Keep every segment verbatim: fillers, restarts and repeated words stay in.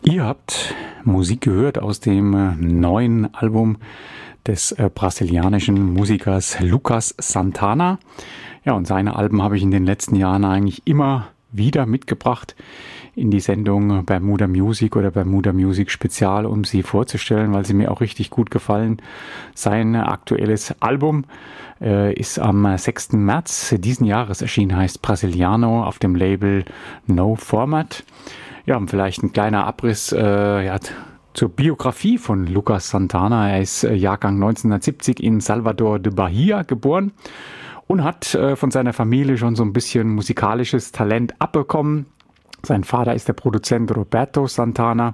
Ihr habt Musik gehört aus dem äh, neuen Album des äh, brasilianischen Musikers Lucas Santana. Ja, und seine Alben habe ich in den letzten Jahren eigentlich immer wieder mitgebracht in die Sendung Bermuda Music oder Bermuda Music Spezial, um sie vorzustellen, weil sie mir auch richtig gut gefallen. Sein aktuelles Album äh, ist am sechsten März diesen Jahres erschienen, heißt Brasiliano auf dem Label No Format. Ja, und vielleicht ein kleiner Abriss äh, ja, zur Biografie von Lucas Santana. Er ist äh, Jahrgang neunzehnhundertsiebzig in Salvador de Bahia geboren und hat äh, von seiner Familie schon so ein bisschen musikalisches Talent abbekommen. Sein Vater ist der Produzent Roberto Santana.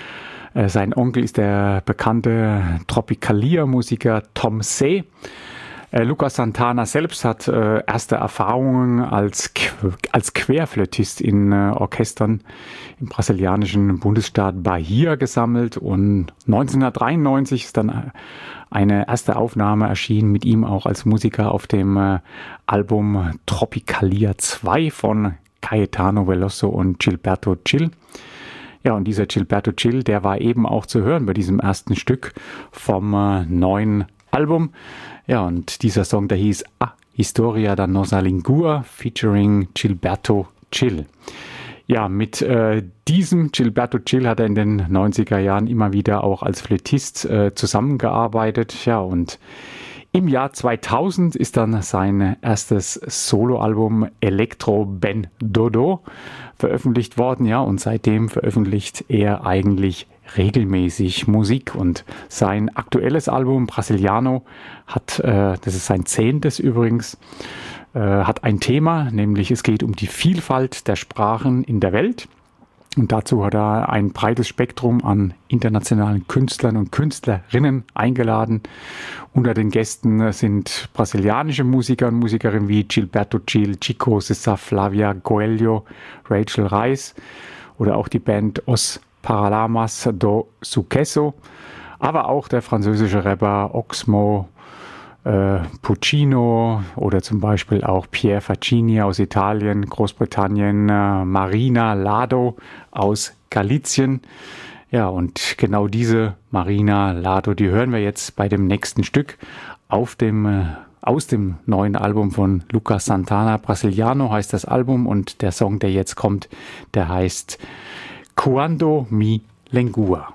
Äh, sein Onkel ist der bekannte Tropicalia-Musiker Tom C. Äh, Lucas Santana selbst hat äh, erste Erfahrungen als, als Querflötist in äh, Orchestern im brasilianischen Bundesstaat Bahia gesammelt, und neunzehnhundertdreiundneunzig ist dann eine erste Aufnahme erschienen mit ihm auch als Musiker auf dem äh, Album Tropicalia zwei von Caetano Veloso und Gilberto Gil. Ja, und dieser Gilberto Gil, der war eben auch zu hören bei diesem ersten Stück vom äh, neuen Album. Ja, und dieser Song, der hieß A Historia da Nossa Lingua featuring Gilberto Gil. Ja, mit äh, diesem Gilberto Gil hat er in den neunziger Jahren immer wieder auch als Flötist äh, zusammengearbeitet. Ja, und im Jahr zweitausend ist dann sein erstes Soloalbum Electro Ben Dodo veröffentlicht worden. Ja, und seitdem veröffentlicht er eigentlich regelmäßig Musik, und sein aktuelles Album Brasiliano hat, äh, das ist sein zehntes übrigens, äh, hat ein Thema, nämlich es geht um die Vielfalt der Sprachen in der Welt. Und dazu hat er ein breites Spektrum an internationalen Künstlern und Künstlerinnen eingeladen. Unter den Gästen sind brasilianische Musiker und Musikerinnen wie Gilberto Gil, Chico César, Flavia Coelho, Rachel Reis oder auch die Band Os Paralamas do Sucesso, aber auch der französische Rapper Oxmo äh, Puccino oder zum Beispiel auch Pierre Faccini aus Italien, Großbritannien, äh, Marina Lado aus Galizien. Ja, und genau diese Marina Lado, die hören wir jetzt bei dem nächsten Stück auf dem äh, aus dem neuen Album von Lucas Santana. Brasiliano heißt das Album, und der Song, der jetzt kommt, der heißt Quando Mi Lengua.